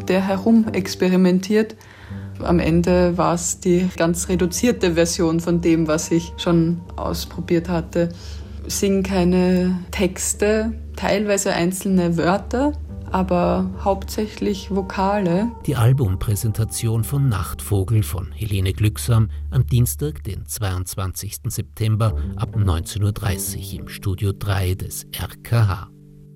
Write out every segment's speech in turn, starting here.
der herum experimentiert. Am Ende war es die ganz reduzierte Version von dem, was ich schon ausprobiert hatte. Sing keine Texte, teilweise einzelne Wörter, aber hauptsächlich Vokale. Die Albumpräsentation von Nachtvogel von Helene Glücksam am Dienstag, den 22. September ab 19.30 Uhr im Studio 3 des RKH.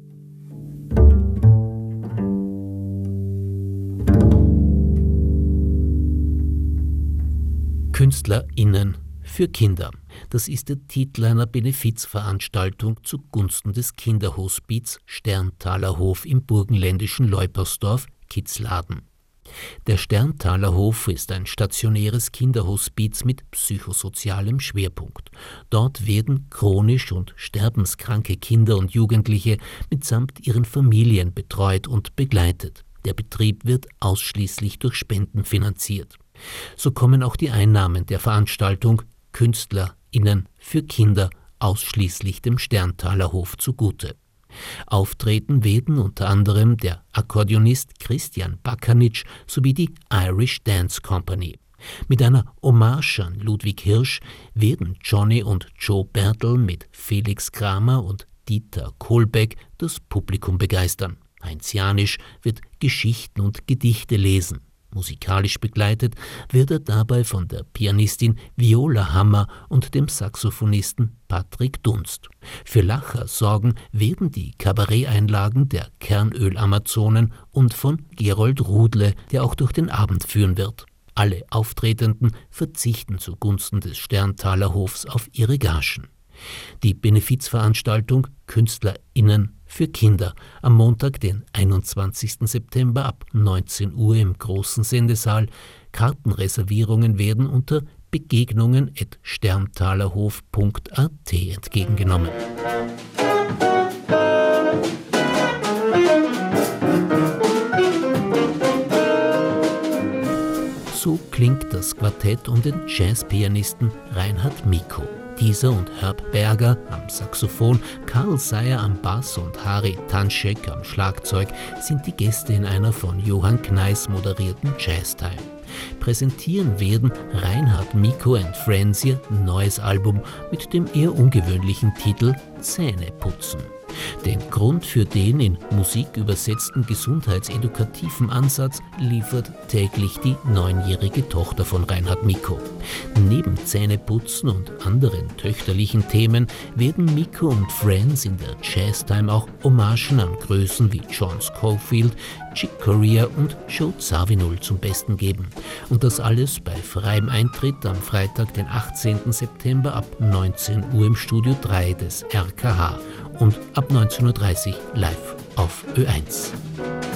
KünstlerInnen für Kinder. Das ist der Titel einer Benefizveranstaltung zugunsten des Kinderhospiz Sterntaler Hof im burgenländischen Leupersdorf, Kitzladen. Der Sterntaler Hof ist ein stationäres Kinderhospiz mit psychosozialem Schwerpunkt. Dort werden chronisch und sterbenskranke Kinder und Jugendliche mitsamt ihren Familien betreut und begleitet. Der Betrieb wird ausschließlich durch Spenden finanziert. So kommen auch die Einnahmen der Veranstaltung KünstlerInnen für Kinder ausschließlich dem Sterntaler Hof zugute. Auftreten werden unter anderem der Akkordeonist Christian Bakanitsch sowie die Irish Dance Company. Mit einer Hommage an Ludwig Hirsch werden Johnny und Joe Bertel mit Felix Kramer und Dieter Kohlbeck das Publikum begeistern. Heinz Janisch wird Geschichten und Gedichte lesen. Musikalisch begleitet wird er dabei von der Pianistin Viola Hammer und dem Saxophonisten Patrick Dunst. Für Lacher sorgen werden die Kabaretteinlagen der Kernöl-Amazonen und von Gerold Rudle, der auch durch den Abend führen wird. Alle Auftretenden verzichten zugunsten des Sterntaler Hofs auf ihre Gagen. Die Benefizveranstaltung KünstlerInnen für Kinder am Montag, den 21. September ab 19 Uhr im großen Sendesaal. Kartenreservierungen werden unter begegnungen@sterntalerhof.at entgegengenommen. So klingt das Quartett um den Jazzpianisten Reinhard Miko. Dieser und Herb Berger am Saxophon, Karl Seyer am Bass und Harry Tanschek am Schlagzeug sind die Gäste in einer von Johann Kneis moderierten Jazztime. Präsentieren werden Reinhard Miko and Friends ihr neues Album mit dem eher ungewöhnlichen Titel Zähne putzen. Den Grund für den in Musik übersetzten gesundheitsedukativen Ansatz liefert täglich die 9-jährige Tochter von Reinhard Miko. Neben Zähneputzen und anderen töchterlichen Themen werden Miko und Friends in der Jazztime auch Hommagen an Größen wie John Scofield, Chick Corea und Joe Zawinul zum Besten geben. Und das alles bei freiem Eintritt am Freitag, den 18. September ab 19 Uhr im Studio 3 des RKH und ab 19.30 Uhr live auf Ö1.